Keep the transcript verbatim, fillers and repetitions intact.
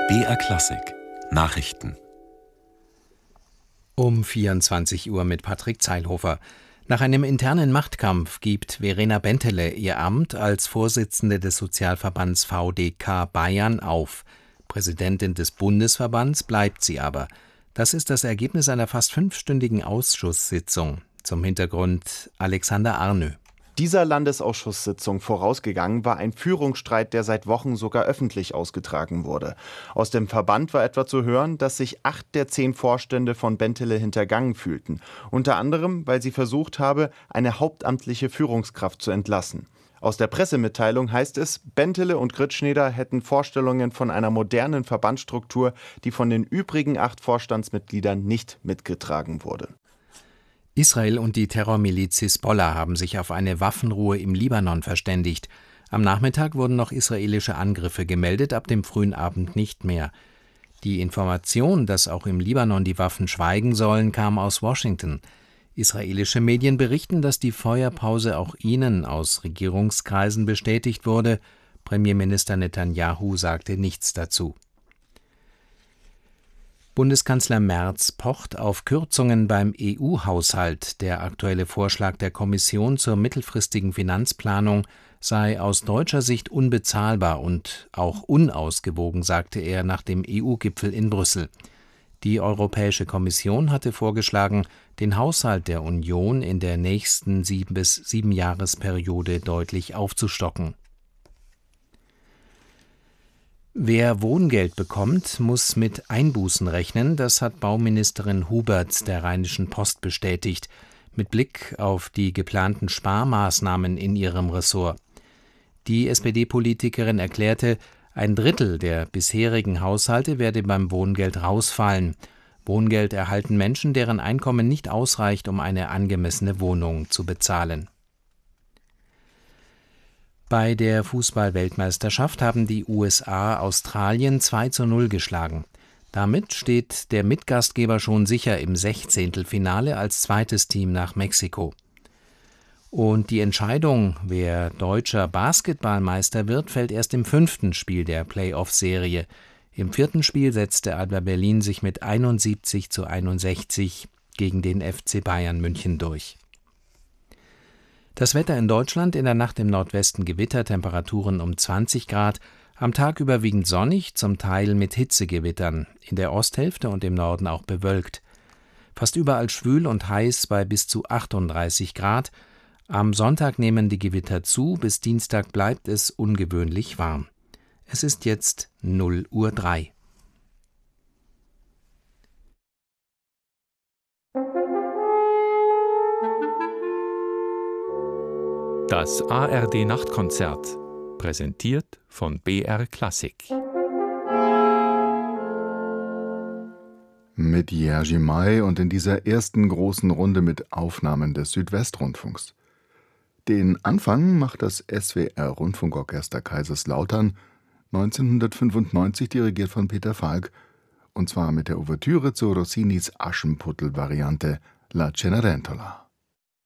B R Klassik Nachrichten Um vierundzwanzig Uhr mit Patrick Zeilhofer. Nach einem internen Machtkampf gibt Verena Bentele ihr Amt als Vorsitzende des Sozialverbands V D K Bayern auf. Präsidentin des Bundesverbands bleibt sie aber. Das ist das Ergebnis einer fast fünfstündigen Ausschusssitzung. Zum Hintergrund Alexander Arnö. Dieser Landesausschusssitzung vorausgegangen war ein Führungsstreit, der seit Wochen sogar öffentlich ausgetragen wurde. Aus dem Verband war etwa zu hören, dass sich acht der zehn Vorstände von Bentele hintergangen fühlten. Unter anderem, weil sie versucht habe, eine hauptamtliche Führungskraft zu entlassen. Aus der Pressemitteilung heißt es, Bentele und Gritschneder hätten Vorstellungen von einer modernen Verbandsstruktur, die von den übrigen acht Vorstandsmitgliedern nicht mitgetragen wurde. Israel und die Terrormiliz Hisbollah haben sich auf eine Waffenruhe im Libanon verständigt. Am Nachmittag wurden noch israelische Angriffe gemeldet, ab dem frühen Abend nicht mehr. Die Information, dass auch im Libanon die Waffen schweigen sollen, kam aus Washington. Israelische Medien berichten, dass die Feuerpause auch ihnen aus Regierungskreisen bestätigt wurde. Premierminister Netanyahu sagte nichts dazu. Bundeskanzler Merz pocht auf Kürzungen beim E U-Haushalt. Der aktuelle Vorschlag der Kommission zur mittelfristigen Finanzplanung sei aus deutscher Sicht unbezahlbar und auch unausgewogen, sagte er nach dem E U-Gipfel in Brüssel. Die Europäische Kommission hatte vorgeschlagen, den Haushalt der Union in der nächsten sieben- bis siebenjahresperiode deutlich aufzustocken. Wer Wohngeld bekommt, muss mit Einbußen rechnen, das hat Bauministerin Hubert der Rheinischen Post bestätigt, mit Blick auf die geplanten Sparmaßnahmen in ihrem Ressort. Die S P D-Politikerin erklärte, ein Drittel der bisherigen Haushalte werde beim Wohngeld rausfallen. Wohngeld erhalten Menschen, deren Einkommen nicht ausreicht, um eine angemessene Wohnung zu bezahlen. Bei der Fußball-Weltmeisterschaft haben die U S A Australien zwei zu null geschlagen. Damit steht der Mitgastgeber schon sicher im Sechzehntelfinale als zweites Team nach Mexiko. Und die Entscheidung, wer deutscher Basketballmeister wird, fällt erst im fünften Spiel der Playoff-Serie. Im vierten Spiel setzte Alba Berlin sich mit einundsiebzig zu einundsechzig gegen den F C Bayern München durch. Das Wetter in Deutschland: in der Nacht im Nordwesten Gewitter, Temperaturen um zwanzig Grad, am Tag überwiegend sonnig, zum Teil mit Hitzegewittern, in der Osthälfte und im Norden auch bewölkt. Fast überall schwül und heiß bei bis zu achtunddreißig Grad. Am Sonntag nehmen die Gewitter zu, bis Dienstag bleibt es ungewöhnlich warm. Es ist jetzt null Uhr drei. Das A R D-Nachtkonzert, präsentiert von B R Klassik. Mit Jerzy May und in dieser ersten großen Runde mit Aufnahmen des Südwestrundfunks. Den Anfang macht das S W R-Rundfunkorchester Kaiserslautern, neunzehnhundertfünfundneunzig dirigiert von Peter Falk, und zwar mit der Ouvertüre zu Rossinis Aschenputtel-Variante La Cenerentola.